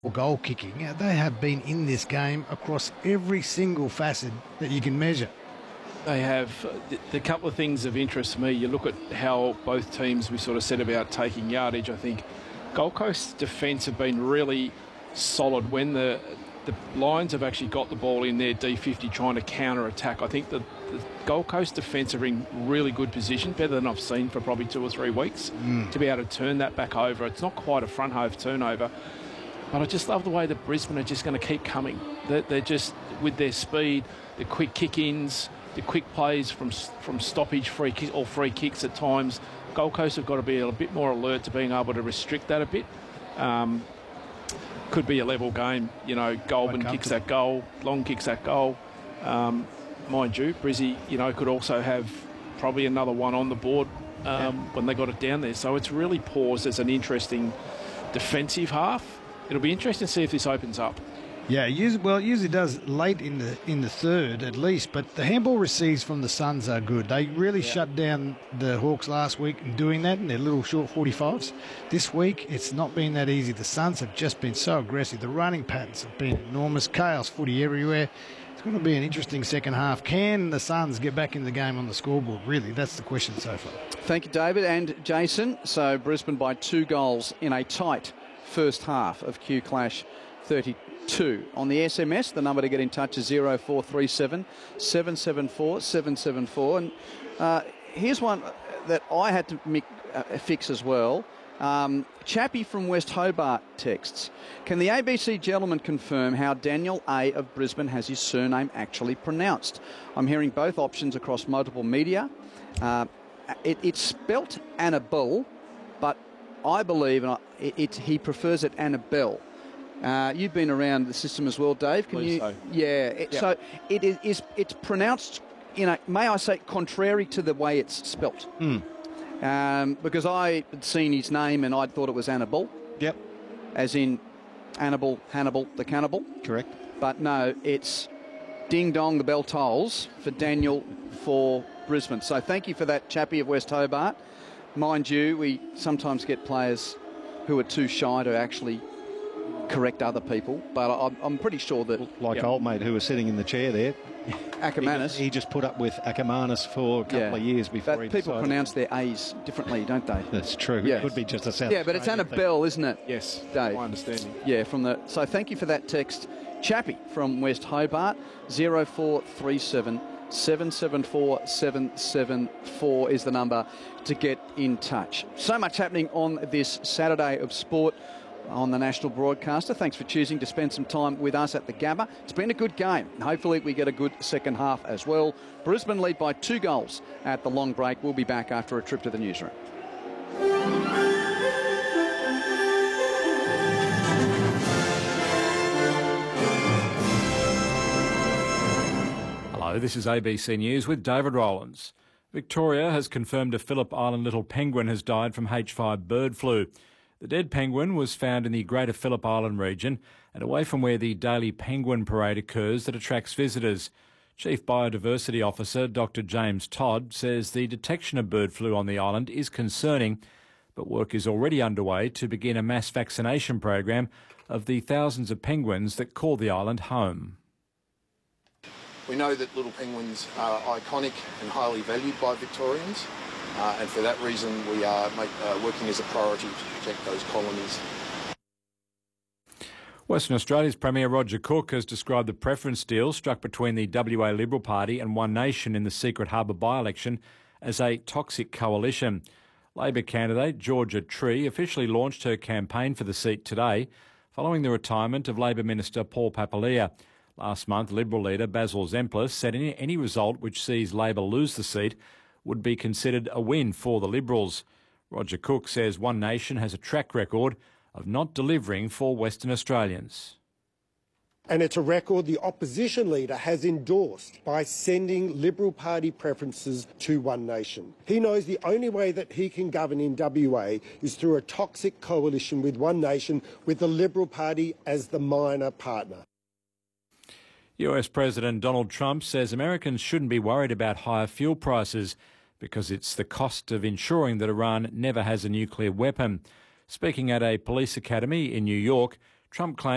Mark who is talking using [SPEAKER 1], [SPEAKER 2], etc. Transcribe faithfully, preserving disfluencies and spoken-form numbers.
[SPEAKER 1] goal kicking. Uh, They have been in this game across every single facet that you can measure.
[SPEAKER 2] They have uh, the, the couple of things of interest to me. You look at how both teams, we sort of said about taking yardage. I think Gold Coast's defence have been really solid when the the Lions have actually got the ball in their D fifty trying to counter-attack. I think the, the Gold Coast defence are in really good position, better than I've seen for probably two or three weeks, mm. to be able to turn that back over. It's not quite a front-hove turnover, but I just love the way that Brisbane are just going to keep coming. They're, they're just, with their speed, the quick kick-ins, the quick plays from from stoppage, free kick, or free kicks at times. Gold Coast have got to be a bit more alert to being able to restrict that a bit. Um, could be a level game. You know, Goulburn kicks that goal, Long kicks that goal. Um, mind you, Brizzy, you know, could also have probably another one on the board um, yeah. when they got it down there. So it's really paused as an interesting defensive half. It'll be interesting to see if this opens up.
[SPEAKER 1] Yeah, usually, well, it usually does late in the in the third at least, but the handball receives from the Suns are good. They really yeah. shut down the Hawks last week in doing that in their little short forty-fives. This week, it's not been that easy. The Suns have just been so aggressive. The running patterns have been enormous. Chaos footy everywhere. It's going to be an interesting second half. Can the Suns get back in the game on the scoreboard? Really, that's the question so far.
[SPEAKER 3] Thank you, David and Jason. So Brisbane by two goals in a tight first half of Q Clash thirty-two. On the S M S, the number to get in touch is zero four three seven, seven seven four, seven seven four. And uh, here's one that I had to make, uh, fix as well. Um, Chappie from West Hobart texts, can the A B C gentleman confirm how Daniel A. of Brisbane has his surname actually pronounced? I'm hearing both options across multiple media. Uh, it, it's spelt Annabelle, but I believe and I, it, it, he prefers it Annabelle. Uh, you've been around the system as well, Dave. Can you?
[SPEAKER 2] So.
[SPEAKER 3] Yeah. It,
[SPEAKER 2] yep.
[SPEAKER 3] So it is, is. It's pronounced, you know, may I say, contrary to the way it's spelt.
[SPEAKER 1] Mm.
[SPEAKER 3] Um, because I had seen his name and I thought it was Annabelle.
[SPEAKER 1] Yep.
[SPEAKER 3] As in Annabelle, Hannibal, the cannibal.
[SPEAKER 1] Correct.
[SPEAKER 3] But no, it's Ding Dong, the bell tolls for Daniel for Brisbane. So thank you for that, Chappie of West Hobart. Mind you, we sometimes get players who are too shy to actually correct other people, but I'm, I'm pretty sure that...
[SPEAKER 4] Like
[SPEAKER 3] yep.
[SPEAKER 4] old mate who was sitting in the chair there.
[SPEAKER 3] Ackermanis.
[SPEAKER 4] He, he just put up with Ackermanis for a couple
[SPEAKER 3] yeah.
[SPEAKER 4] of years before
[SPEAKER 3] but
[SPEAKER 4] he
[SPEAKER 3] people
[SPEAKER 4] decided.
[SPEAKER 3] pronounce their A's differently, don't they?
[SPEAKER 4] That's true.
[SPEAKER 3] Yeah.
[SPEAKER 4] It could be just a South
[SPEAKER 3] Yeah, but it's Annabelle, isn't it?
[SPEAKER 2] Yes,
[SPEAKER 3] Dave.
[SPEAKER 2] my understanding.
[SPEAKER 3] Yeah, from the... So thank you for that text. Chappie from West Hobart, zero four three seven, seven seven four, seven seven four is the number to get in touch. So much happening on this Saturday of sport on the national broadcaster. Thanks for choosing to spend some time with us at the Gabba. It's been a good game. Hopefully we get a good second half as well. Brisbane lead by two goals at the long break. We'll be back after a trip to the newsroom.
[SPEAKER 5] Hello, this is A B C News with David Rowlands. Victoria has confirmed a Phillip Island little penguin has died from H five bird flu. The dead penguin was found in the Greater Phillip Island region and away from where the daily penguin parade occurs that attracts visitors. Chief Biodiversity Officer Doctor James Todd says the detection of bird flu on the island is concerning, but work is already underway to begin a mass vaccination program of the thousands of penguins that call the island home.
[SPEAKER 6] We know that little penguins are iconic and highly valued by Victorians. Uh, and for that reason, we are make, uh, working as a priority to protect those colonies.
[SPEAKER 5] Western Australia's Premier Roger Cook has described the preference deal struck between the W A Liberal Party and One Nation in the Secret Harbour by-election as a toxic coalition. Labor candidate Georgia Tree officially launched her campaign for the seat today, following the retirement of Labor Minister Paul Papalia. Last month, Liberal leader Basil Zemplis said any, any result which sees Labor lose the seat would be considered a win for the Liberals. Roger Cook says One Nation has a track record of not delivering for Western Australians.
[SPEAKER 7] And it's a record the opposition leader has endorsed by sending Liberal Party preferences to One Nation. He knows the only way that he can govern in W A is through a toxic coalition with One Nation, with the Liberal Party as the minor partner.
[SPEAKER 5] U S President Donald Trump says Americans shouldn't be worried about higher fuel prices because it's the cost of ensuring that Iran never has a nuclear weapon. Speaking at a police academy in New York, Trump claimed